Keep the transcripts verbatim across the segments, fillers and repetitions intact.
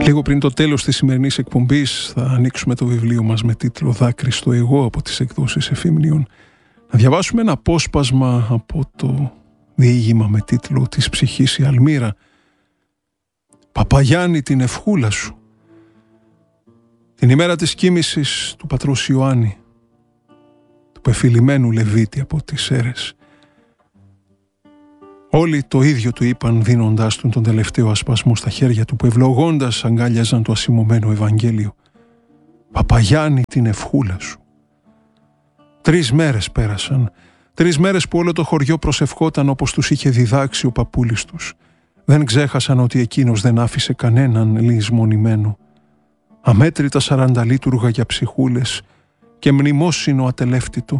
Λίγο πριν το τέλος της σημερινής εκπομπής θα ανοίξουμε το βιβλίο μας με τίτλο «Δάκρυ στο εγώ» από τις εκδόσεις Εφήμνιων. Να διαβάσουμε ένα απόσπασμα από το διήγημα με τίτλο «Της ψυχής η αλμύρα». «Παπαγιάννη, την ευχούλα σου». Την ημέρα της κοίμησης του πατρός Ιωάννη, του πεφυλημένου Λεβίτη από τις Σέρες, όλοι το ίδιο του είπαν, δίνοντάς του τον τελευταίο ασπασμό στα χέρια του, που ευλογώντας αγκάλιαζαν το ασημωμένο Ευαγγέλιο. «Παπαγιάννη, την ευχούλα σου». Τρεις μέρες πέρασαν, τρεις μέρες που όλο το χωριό προσευχόταν όπως τους είχε διδάξει ο παππούλης τους. Δεν ξέχασαν ότι εκείνος δεν άφησε κανέναν λησμονημένο. Αμέτρητα σαρανταλίτουργα για ψυχούλες και μνημόσυνο ατελεύτητο,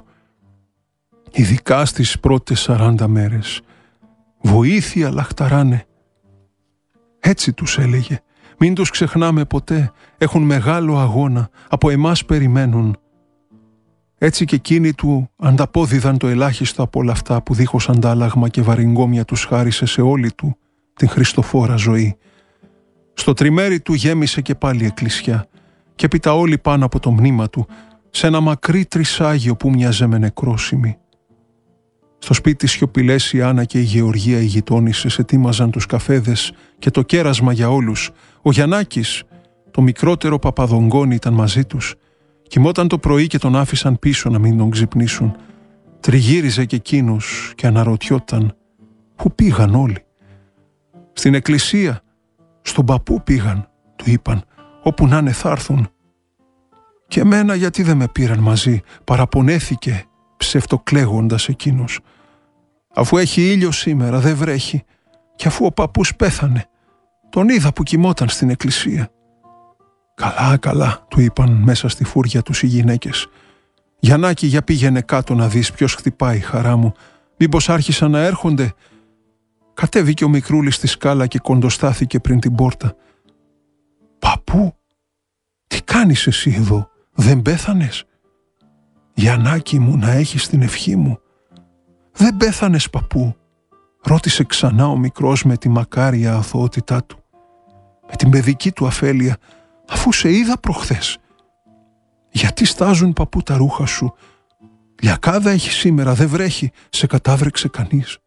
ειδικά στις πρώτες σαράντα μέρες. «Βοήθεια λαχταράνε». Έτσι τους έλεγε. «Μην τους ξεχνάμε ποτέ. Έχουν μεγάλο αγώνα. Από εμάς περιμένουν». Έτσι και εκείνοι του ανταπόδιδαν το ελάχιστο από όλα αυτά που δίχως αντάλλαγμα και βαριγκόμια τους χάρισε σε όλη του την χριστοφόρα ζωή. Στο τριμέρι του γέμισε και πάλι εκκλησιά και έπειτα όλοι πάνω από το μνήμα του σε ένα μακρύ τρισάγιο που μοιάζε με νεκρόσιμη. Στο σπίτι σιωπηλές η Άννα και η Γεωργία, οι γειτόνισσες, ετοίμαζαν τους καφέδες και το κέρασμα για όλους. Ο Γιαννάκης, το μικρότερο Παπαδογκόνη, ήταν μαζί τους. Κοιμόταν το πρωί και τον άφησαν πίσω να μην τον ξυπνήσουν. Τριγύριζε και εκείνος και αναρωτιόταν πού πήγαν όλοι. Στην εκκλησία, στον παππού πήγαν, του είπαν, όπου να είναι θα έρθουν. Και εμένα γιατί δεν με πήραν μαζί, παραπονέθηκε ψευτοκλαίγοντας εκείνος. Αφού έχει ήλιο σήμερα, δεν βρέχει, και αφού ο παππούς πέθανε, τον είδα που κοιμόταν στην εκκλησία. «Καλά, καλά», του είπαν μέσα στη φούρια τους οι γυναίκες. «Γιαννάκη, για πήγαινε κάτω να δεις ποιος χτυπάει, χαρά μου. Μήπως άρχισαν να έρχονται». Κατέβηκε ο μικρούλης στη σκάλα και κοντοστάθηκε πριν την πόρτα. «Παππού, τι κάνεις εσύ εδώ, δεν πέθανες?» «Γιαννάκη μου, να έχεις την ευχή μου». «Δεν πέθανες, παππού?» ρώτησε ξανά ο μικρός με τη μακάρια αθωότητά του. Με την παιδική του αφέλεια, «Αφού σε είδα προχθές». «Γιατί στάζουν, παππού, τα ρούχα σου? Λιακάδα έχει σήμερα, δεν βρέχει, σε κατάβρεξε κανείς».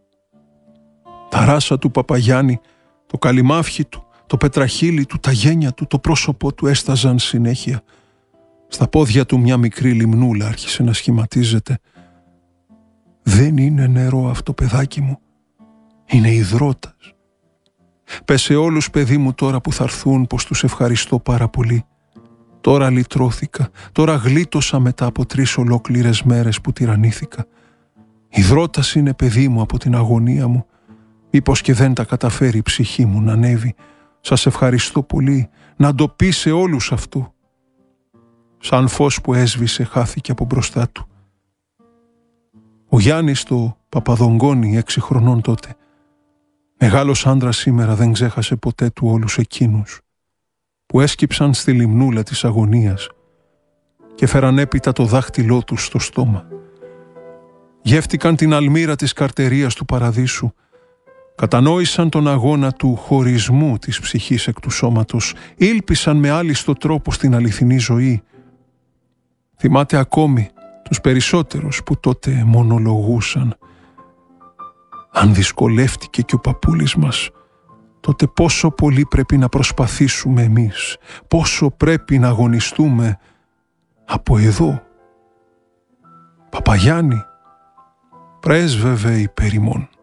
Τα ράσα του Παπαγιάννη, το καλυμάφι του, το πετραχύλι του, τα γένια του, το πρόσωπό του έσταζαν συνέχεια. Στα πόδια του μια μικρή λιμνούλα άρχισε να σχηματίζεται. «Δεν είναι νερό αυτό, παιδάκι μου, είναι υδρότας. Πες σε όλους, παιδί μου, τώρα που θα έρθουν, πως τους ευχαριστώ πάρα πολύ. Τώρα λυτρώθηκα, τώρα γλίτωσα μετά από τρεις ολόκληρες μέρες που τυραννήθηκα. Υδρότας είναι, παιδί μου, από την αγωνία μου. Μήπως και δεν τα καταφέρει η ψυχή μου να ανέβει. Σας ευχαριστώ πολύ, να το πει σε όλους αυτό». Σαν φως που έσβησε χάθηκε από μπροστά του. Ο Γιάννης το Παπαδογκόνη, έξι χρονών τότε, μεγάλος άντρας σήμερα, δεν ξέχασε ποτέ του όλους εκείνους που έσκυψαν στη λιμνούλα της αγωνίας και φέραν έπειτα το δάχτυλό τους στο στόμα. Γεύτηκαν την αλμύρα της καρτερίας του παραδείσου, κατανόησαν τον αγώνα του χωρισμού της ψυχής εκ του σώματος, ήλπισαν με άλιστο τρόπο στην αληθινή ζωή. Θυμάται ακόμη τους περισσότερους που τότε μονολογούσαν. «Αν δυσκολεύτηκε και ο παππούλης μας, τότε πόσο πολύ πρέπει να προσπαθήσουμε εμείς, πόσο πρέπει να αγωνιστούμε από εδώ. Παπαγιάννη, πρέσβευε υπέρ ημών».